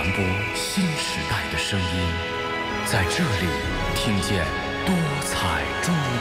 传播新时代的声音，在这里听见多彩中